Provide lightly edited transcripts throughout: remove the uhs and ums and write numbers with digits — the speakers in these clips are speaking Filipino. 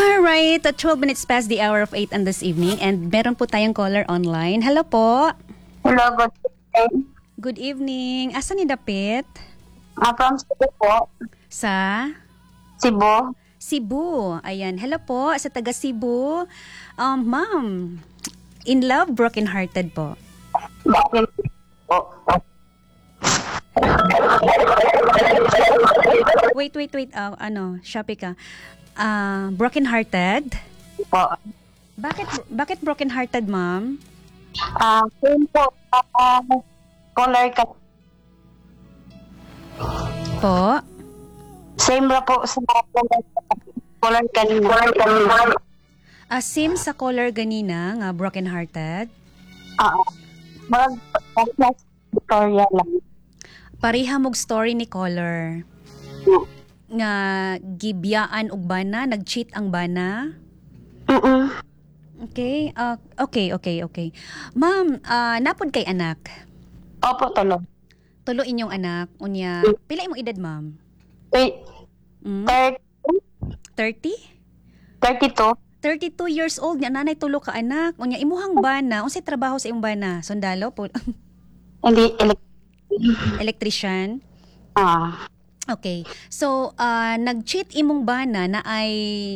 Alright, 12 minutes past the hour of 8 on this evening and meron po tayong caller online. Hello po. Hello, good evening. Good evening. Asan ni Dapit? From Cebu po. Sa Cebu. Cebu. Ayan. Hello po sa taga Cebu. Ma'am, in love, broken-hearted po. Bakit po? Wait. Shopee ka. Broken-hearted? Po. Bakit broken-hearted, ma'am? Same po. Color ka. Po? Same na po sa color kanina. Same sa color ganina nga broken-hearted? Victoria lang. Pareha mog story ni caller. Nga gibiyaan og bana, nag-cheat ang bana. Okay. Okay. Ma'am, napod kay anak. Opo, tulo. Tulo inyong anak. Unya, pila imong edad, ma'am? 30, 30? 32. 32 years old nga nanay tulo ka anak. Unya imuhang bana, unsay trabaho sa imong bana? Sundalo po. Hindi, Electrician. Okay. So, nag-cheat imong bana na ay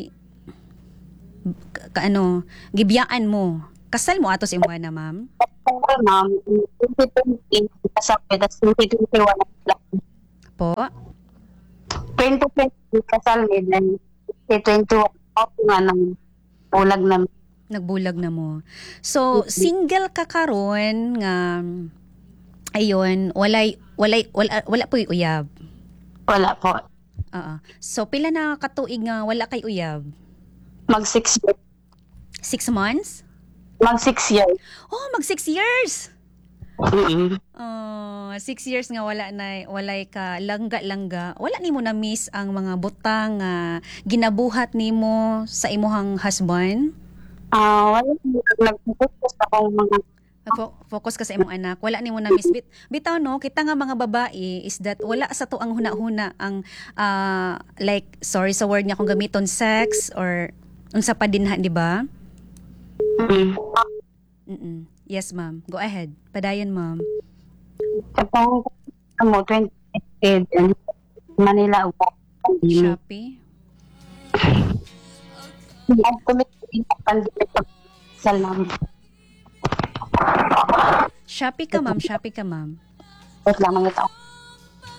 gibiyaan mo. Kasal mo ato sa imong bana, ma'am? ma'am, 2020, kasal, tas 2021 lang. Po? 2020, kasal, then 2021, ako nga ng ulag namin. Nagbulag na mo. So, single ka karon nga ayun, wala po uyab. Wala po. So, pila na katuig nga wala kay uyab? Mag 6 years. 6 months? Mag 6 years. Oh, mag 6 years! 6 years nga walay ka langga-langga. Wala nimo na miss ang mga butang ginabuhat nimo sa imuhang husband? Wala, nag-focus akong mga Focus ka sa imong anak. Wala nimo na miss. Bitaw no, kita nga mga babae is that wala sa to ang huna-huna ang like sorry sa word nga kung gamiton sex or unsa pa dinha, di ba? Yes, ma'am. Go ahead. Padayon, ma'am. kapag 20 Manila upo. Shopee. Salam. Shopee ka, ma'am. Shopee ka, ma'am. Wait lang, mga tao.